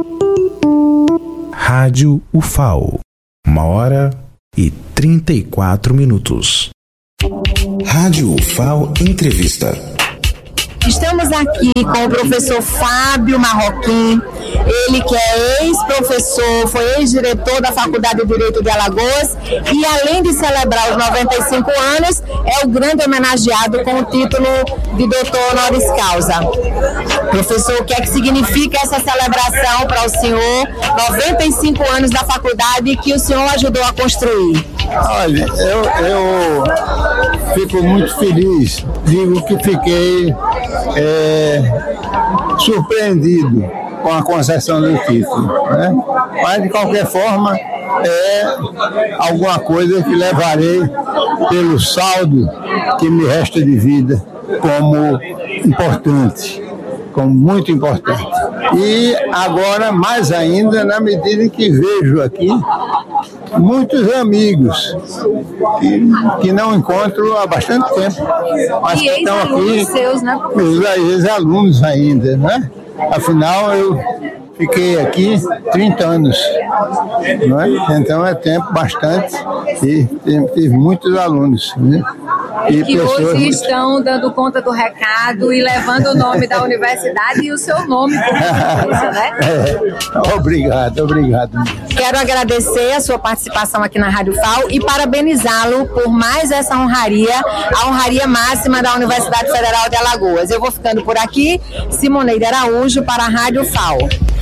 Rádio UFAO, 1h34. Rádio UFAO Entrevista. Estamos aqui com o professor Fábio Marroquim, ele que é ex-professor, foi ex-diretor da Faculdade de Direito de Alagoas e, além de celebrar os 95 anos, é o grande homenageado com o título de doutor honoris causa. Professor, o que é que significa essa celebração para o senhor, 95 anos da faculdade que o senhor ajudou a construir? Olha, eu fico muito feliz, digo que fiquei surpreendido com a concessão do título, né? Mas de qualquer forma é alguma coisa que levarei pelo saldo que me resta de vida como importante, como muito importante. E agora mais ainda na medida em que vejo aqui muitos amigos que não encontro há bastante tempo, mas que estão aqui, seus, né? meus ex-alunos ainda, né? Afinal, eu fiquei aqui 30 anos, não é? Então é tempo bastante e tive muitos alunos, né? E que hoje estão dando conta do recado e levando o nome da universidade e o seu nome como coisa, né? Obrigado. Quero agradecer a sua participação aqui na Rádio UFAO e parabenizá-lo por mais essa honraria, a honraria máxima da Universidade Federal de Alagoas. Eu vou ficando por aqui, Simoneide Araújo para a Rádio UFAO.